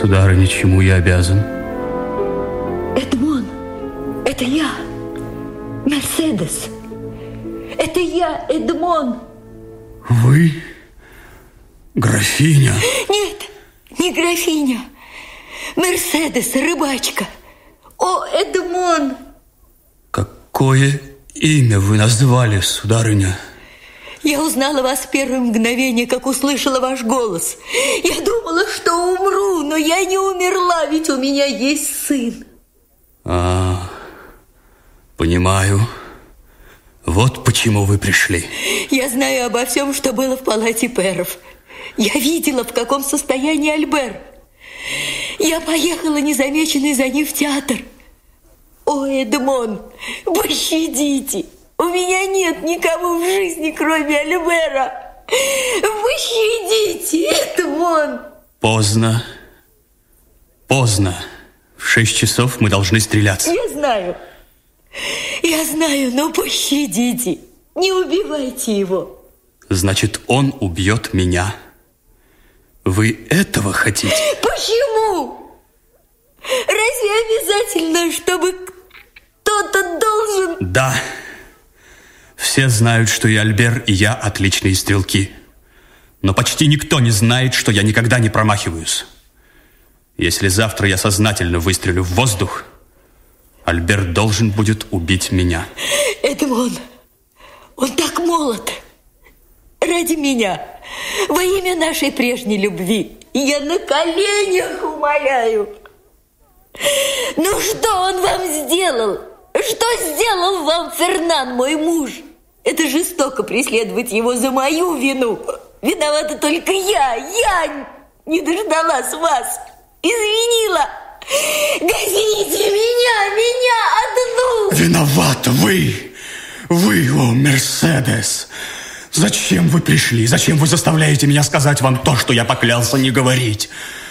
Сударыня, чему я обязан? Эдмон, это я, Мерседес. Это я, Эдмон. Вы? Графиня? Нет, не графиня. Мерседес, рыбачка. О, Эдмон! Какое имя вы назвали, сударыня? Я узнала вас в первое мгновение, как услышала ваш голос. Я думала, что умру, но я не умерла, ведь у меня есть сын. Понимаю. Вот почему вы пришли. Я знаю обо всем, что было в палате пэров. Я видела, в каком состоянии Альбер. Я поехала незамеченной за ним в театр. О, Эдмон, пощадите. У меня нет никого в жизни, кроме Альбера. Пощадите, Эдмон. Поздно. Поздно. В 6 часов мы должны стреляться. Я знаю, но пощадите. Не убивайте его. Значит, он убьет меня. Вы этого хотите? Почему? Разве обязательно, чтобы кто-то должен... Да. Все знают, что и Альбер, и я отличные стрелки. Но почти никто не знает, что я никогда не промахиваюсь. Если завтра я сознательно выстрелю в воздух, Альбер должен будет убить меня. Эдмон, он так молод. Ради меня, во имя нашей прежней любви, я на коленях умоляю. Ну, что он вам сделал? Что сделал вам Фернан, мой муж? Это жестоко преследовать его за мою вину. Виновата только я. Я не дождалась вас. Изменила. Казните меня одну. Виноват вы. Вы, о, Мерседес. Зачем вы пришли? Зачем вы заставляете меня сказать вам то, что я поклялся не говорить?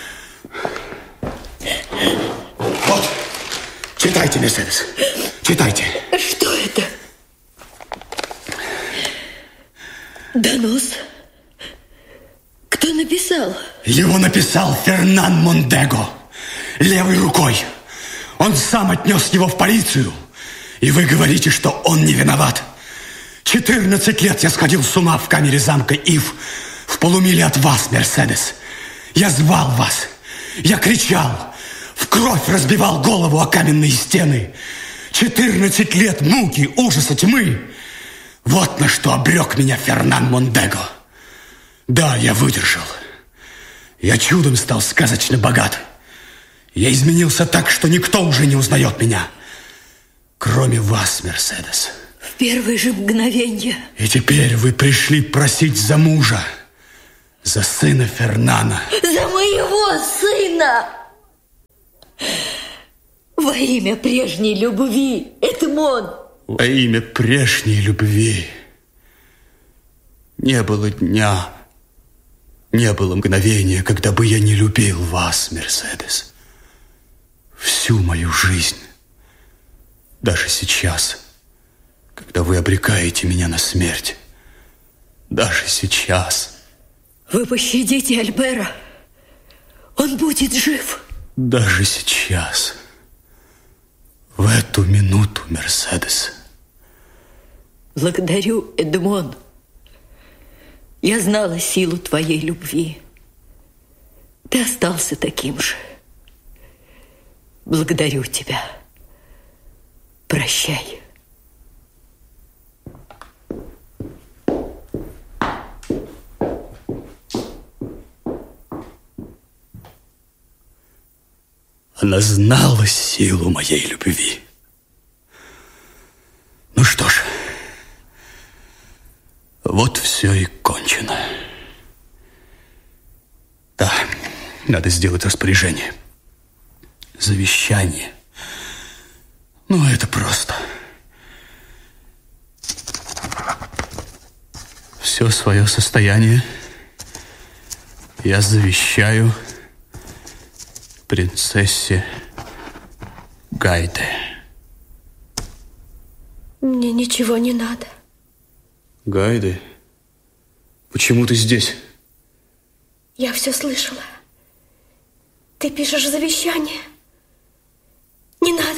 Вот, читайте, Мерседес. Читайте. Что это? Донос? Кто написал? Его написал Фернан Мондего. Левой рукой. Он сам отнес его в полицию. И вы говорите, что он не виноват. 14 лет я сходил с ума в камере замка Ив, в полумиле от вас, Мерседес. Я звал вас. Я кричал. В кровь разбивал голову о каменные стены. 14 лет муки, ужаса, тьмы. Вот на что обрек меня Фернан Мондего. Да, я выдержал. Я чудом стал сказочно богат. Я изменился так, что никто уже не узнает меня, кроме вас, Мерседес. В первое же мгновенье. И теперь вы пришли просить за мужа, за сына Фернана. За моего сына! Во имя прежней любви, Эдмон. Во имя прежней любви. Не было дня, не было мгновения, когда бы я не любил вас, Мерседес. Всю мою жизнь, даже сейчас, когда вы обрекаете меня на смерть, даже сейчас. Вы пощадите Альбера, он будет жив. Даже сейчас, в эту минуту, Мерседес. Благодарю, Эдмон. Я знала силу твоей любви. Ты остался таким же. Благодарю тебя. Прощай. Она знала силу моей любви. Ну что ж, вот все и кончено. Да, надо сделать распоряжение. Завещание. Ну, это просто. Все свое состояние я завещаю принцессе Гайде. Мне ничего не надо. Гайде? Почему ты здесь? Я все слышала. Ты пишешь завещание. Не надо.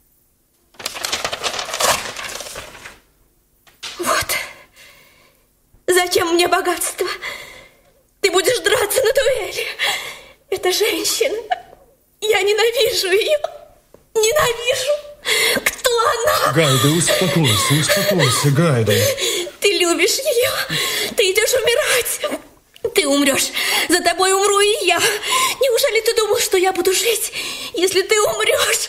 Вот. Зачем мне богатство? Ты будешь драться на дуэли. Это женщина. Я ненавижу ее. Ненавижу. Кто она? Гайда, успокойся, Гайда. Ты любишь ее. Ты идешь умирать. Ты умрешь. За тобой умру и я. Неужели ты думал, что я буду жить, если ты умрешь?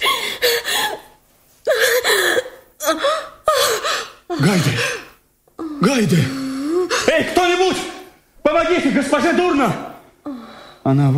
Гайда! Эй, кто-нибудь! Помогите, госпоже Дурна! Она